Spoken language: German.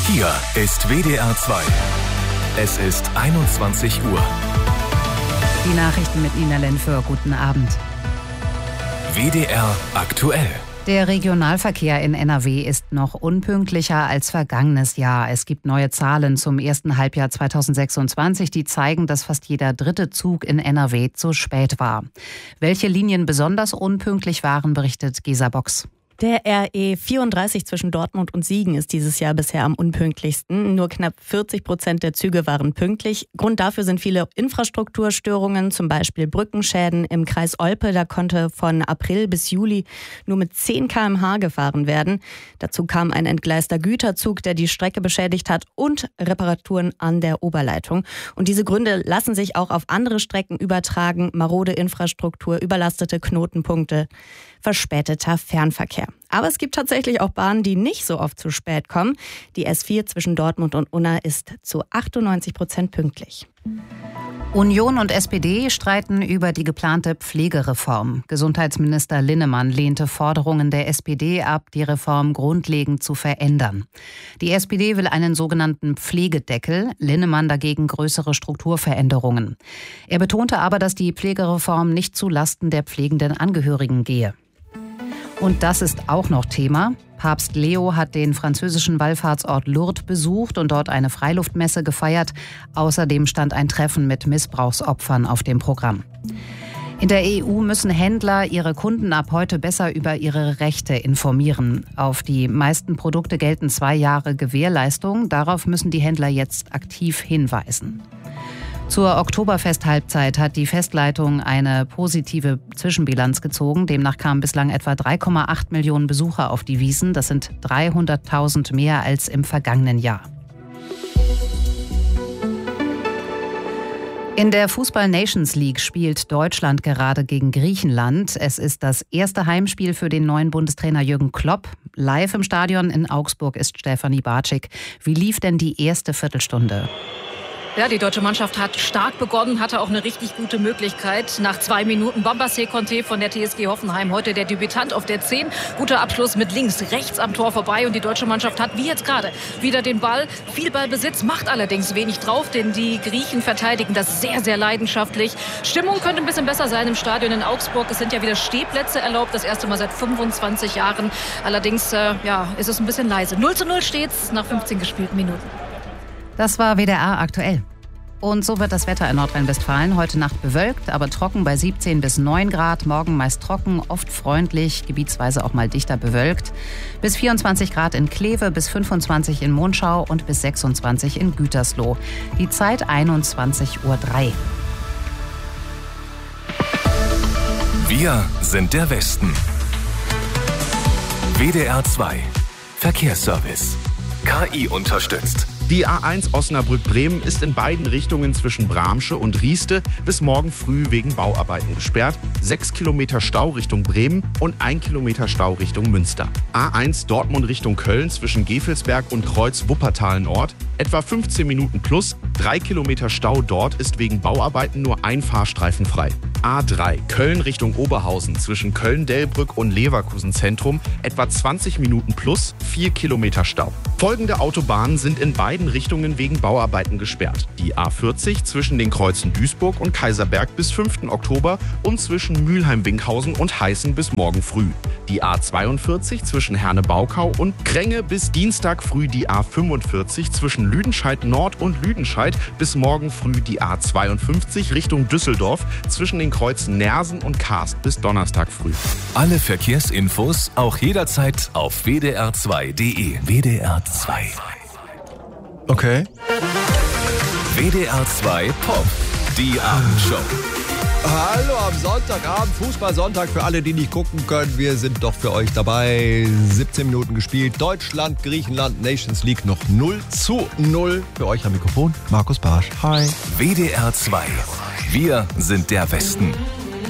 Hier ist WDR 2. Es ist 21 Uhr. Die Nachrichten mit Nina Lenföhr. Guten Abend. WDR aktuell. Der Regionalverkehr in NRW ist noch unpünktlicher als vergangenes Jahr. Es gibt neue Zahlen zum ersten Halbjahr 2026, die zeigen, dass fast jeder dritte Zug in NRW zu spät war. Welche Linien besonders unpünktlich waren, berichtet Gesa Box. Der RE 34 zwischen Dortmund und Siegen ist dieses Jahr bisher am unpünktlichsten. Nur knapp 40% der Züge waren pünktlich. Grund dafür sind viele Infrastrukturstörungen, zum Beispiel Brückenschäden im Kreis Olpe. Da konnte von April bis Juli nur mit 10 km/h gefahren werden. Dazu kam ein entgleister Güterzug, der die Strecke beschädigt hat, und Reparaturen an der Oberleitung. Und diese Gründe lassen sich auch auf andere Strecken übertragen. Marode Infrastruktur, überlastete Knotenpunkte, verspäteter Fernverkehr. Aber es gibt tatsächlich auch Bahnen, die nicht so oft zu spät kommen. Die S4 zwischen Dortmund und Unna ist zu 98% pünktlich. Union und SPD streiten über die geplante Pflegereform. Gesundheitsminister Linnemann lehnte Forderungen der SPD ab, die Reform grundlegend zu verändern. Die SPD will einen sogenannten Pflegedeckel, Linnemann dagegen größere Strukturveränderungen. Er betonte aber, dass die Pflegereform nicht zu Lasten der pflegenden Angehörigen gehe. Und das ist auch noch Thema. Papst Leo hat den französischen Wallfahrtsort Lourdes besucht und dort eine Freiluftmesse gefeiert. Außerdem stand ein Treffen mit Missbrauchsopfern auf dem Programm. In der EU müssen Händler ihre Kunden ab heute besser über ihre Rechte informieren. Auf die meisten Produkte gelten 2 Jahre Gewährleistung. Darauf müssen die Händler jetzt aktiv hinweisen. Zur Oktoberfest-Halbzeit hat die Festleitung eine positive Zwischenbilanz gezogen. Demnach kamen bislang etwa 3,8 Millionen Besucher auf die Wiesn. Das sind 300.000 mehr als im vergangenen Jahr. In der Fußball-Nations League spielt Deutschland gerade gegen Griechenland. Es ist das erste Heimspiel für den neuen Bundestrainer Jürgen Klopp. Live im Stadion in Augsburg ist Stefanie Bartschik. Wie lief denn die erste Viertelstunde? Ja, die deutsche Mannschaft hat stark begonnen, hatte auch eine richtig gute Möglichkeit. Nach 2 Minuten Bambassé Conté von der TSG Hoffenheim, heute der Debütant auf der 10. Guter Abschluss mit links, rechts am Tor vorbei. Und die deutsche Mannschaft hat, wie jetzt gerade, wieder den Ball. Viel Ballbesitz, macht allerdings wenig drauf, denn die Griechen verteidigen das sehr, sehr leidenschaftlich. Stimmung könnte ein bisschen besser sein im Stadion in Augsburg. Es sind ja wieder Stehplätze erlaubt, das erste Mal seit 25 Jahren. Allerdings ist es ein bisschen leise. 0:0 steht's nach 15 gespielten Minuten. Das war WDR aktuell. Und so wird das Wetter in Nordrhein-Westfalen. Heute Nacht bewölkt, aber trocken bei 17 bis 9 Grad. Morgen meist trocken, oft freundlich, gebietsweise auch mal dichter bewölkt. Bis 24 Grad in Kleve, bis 25 in Monschau und bis 26 in Gütersloh. Die Zeit 21:03 Uhr. Wir sind der Westen. WDR 2 Verkehrsservice. KI unterstützt. Die A1 Osnabrück-Bremen ist in beiden Richtungen zwischen Bramsche und Rieste bis morgen früh wegen Bauarbeiten gesperrt. 6 Kilometer Stau Richtung Bremen und 1 Kilometer Stau Richtung Münster. A1 Dortmund Richtung Köln zwischen Gevelsberg und Kreuz-Wuppertal-Nord. Etwa 15 Minuten plus. 3 Kilometer Stau dort ist wegen Bauarbeiten nur ein Fahrstreifen frei. A3 Köln Richtung Oberhausen zwischen Köln-Delbrück und Leverkusen Zentrum. Etwa 20 Minuten plus. 4 Kilometer Stau. Folgende Autobahnen sind in beiden Richtungen wegen Bauarbeiten gesperrt. Die A40 zwischen den Kreuzen Duisburg und Kaiserberg bis 5. Oktober und zwischen Mülheim-Winkhausen und Heißen bis morgen früh. Die A42 zwischen Herne-Baukau und Kränge bis Dienstag früh die A45 zwischen Lüdenscheid Nord und Lüdenscheid bis morgen früh die A52 Richtung Düsseldorf zwischen den Kreuzen Nersen und Karst bis Donnerstag früh. Alle Verkehrsinfos auch jederzeit auf wdr2.de. WDR 2. Okay. WDR 2 Pop. Die Abendshow. Hallo am Sonntagabend, Fußballsonntag für alle, die nicht gucken können. Wir sind doch für euch dabei. 17 Minuten gespielt. Deutschland, Griechenland, Nations League noch 0:0. Für euch am Mikrofon Markus Barsch. Hi. WDR 2. Wir sind der Westen.